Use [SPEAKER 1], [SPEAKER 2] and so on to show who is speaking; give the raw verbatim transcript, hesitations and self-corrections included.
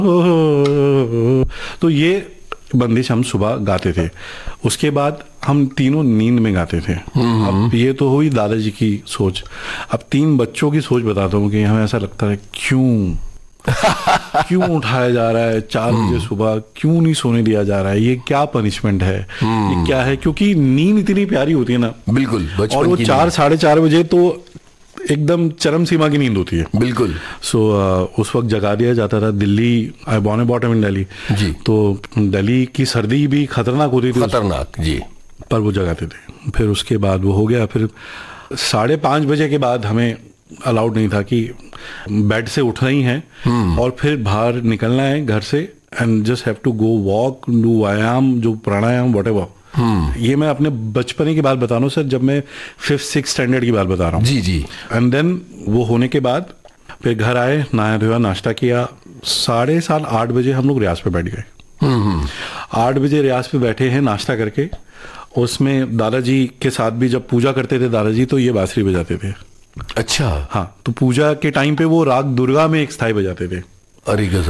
[SPEAKER 1] तो ये बंदिश हम सुबह गाते थे। उसके बाद हम तीनों नींद में गाते थे। अब ये तो हुई दादाजी की सोच। अब तीन बच्चों की सोच बताता हूँ कि हमें ऐसा लगता है क्यों क्यों उठाया जा रहा है चार बजे सुबह, क्यों नहीं सोने दिया जा रहा है, ये क्या पनिशमेंट है, ये क्या है? क्योंकि नींद इतनी प्यारी होती है ना।
[SPEAKER 2] बिल्कुल।
[SPEAKER 1] और वो चार साढ़े चार बजे तो एकदम चरम सीमा की नींद होती है।
[SPEAKER 2] बिल्कुल।
[SPEAKER 1] सो so, uh, उस वक्त जगा दिया जाता था। Delhi, I born bottom in Delhi
[SPEAKER 2] जी।
[SPEAKER 1] तो दिल्ली की सर्दी भी खतरनाक होती थी,
[SPEAKER 2] खतरनाक जी,
[SPEAKER 1] पर वो जगाते थे। फिर उसके बाद वो हो गया। फिर साढ़े पाँच बजे के बाद हमें अलाउड नहीं था कि बेड से उठना ही है और फिर बाहर निकलना है घर से, and just have to go walk, do व्यायाम, जो प्राणायाम, व्हाटएवर। ये मैं अपने बचपने की बात बता रहा हूँ सर, जब मैं फिफ्थ सिक्स स्टैंडर्ड की बात बता रहा हूँ।
[SPEAKER 2] जी जी।
[SPEAKER 1] एंड देन वो होने के बाद फिर घर आए, नहाया धोया, नाश्ता किया। साढ़े सात आठ बजे हम लोग रियाज पे बैठ गए। आठ बजे रियाज पे बैठे हैं नाश्ता करके। उसमें दादाजी के साथ भी जब पूजा करते थे दादाजी, तो ये बांसुरी बजाते थे।
[SPEAKER 2] अच्छा।
[SPEAKER 1] हाँ, तो पूजा के टाइम पे वो राग दुर्गा में एक स्थाई बजाते थे।
[SPEAKER 2] अरे गजब।